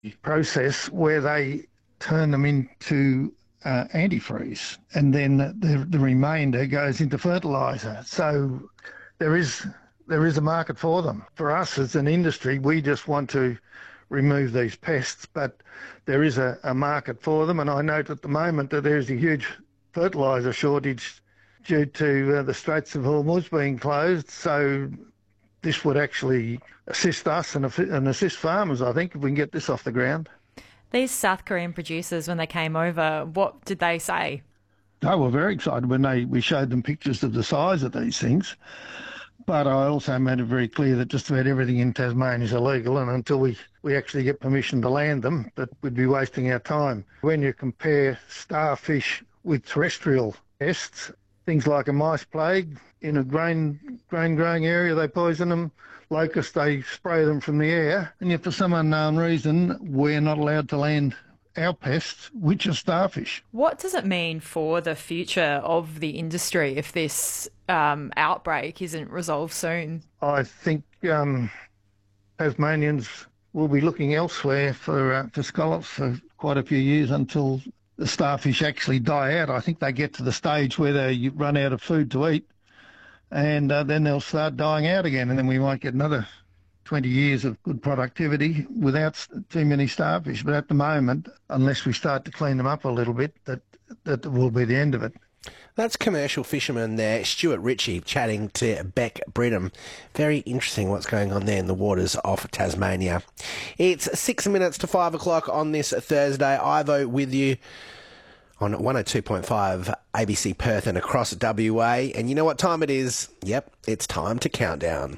process where they turn them into antifreeze, and then the remainder goes into fertiliser. So there is a market for them. For us as an industry, we just want to remove these pests, but there is a market for them. And I note at the moment that there's a huge fertiliser shortage due to the Straits of Hormuz being closed. So this would actually assist us and assist farmers, I think, if we can get this off the ground. These South Korean producers, when they came over, what did they say? They were very excited when we showed them pictures of the size of these things. But I also made it very clear that just about everything in Tasmania is illegal, and until we actually get permission to land them, that we'd be wasting our time. When you compare starfish with terrestrial pests, things like a mice plague, in a grain growing area, they poison them. Locusts, they spray them from the air. And yet, for some unknown reason, we're not allowed to land our pests, which are starfish. What does it mean for the future of the industry if this outbreak isn't resolved soon? I think Tasmanians will be looking elsewhere for scallops for quite a few years until the starfish actually die out. I think they get to the stage where they run out of food to eat, and then they'll start dying out again, and then we might get another 20 years of good productivity without too many starfish. But at the moment, unless we start to clean them up a little bit, that will be the end of it. That's commercial fisherman there, Stuart Ritchie, chatting to Beck Bridham. Very interesting what's going on there in the waters off Tasmania. It's 6 minutes to 5 o'clock on this Thursday. Ivo with you on 102.5 ABC Perth and across WA. And you know what time it is? Yep, it's time to count down.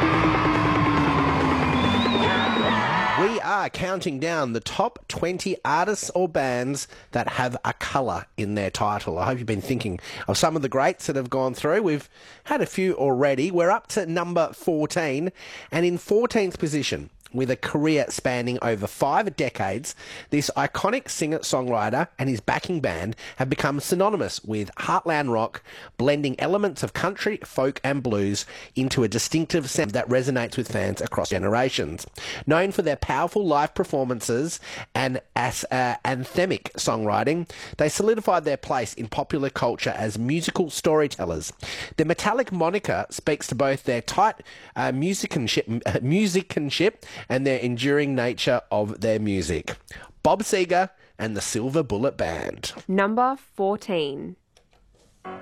We are counting down the top 20 artists or bands that have a colour in their title. I hope you've been thinking of some of the greats that have gone through. We've had a few already. We're up to number 14, and in 14th position, with a career spanning over 5 decades, this iconic singer-songwriter and his backing band have become synonymous with heartland rock, blending elements of country, folk and blues into a distinctive sound that resonates with fans across generations. Known for their powerful live performances and anthemic songwriting, they solidified their place in popular culture as musical storytellers. Their metallic moniker speaks to both their tight musicianship and their enduring nature of their music. Bob Seger and the Silver Bullet Band. Number 14.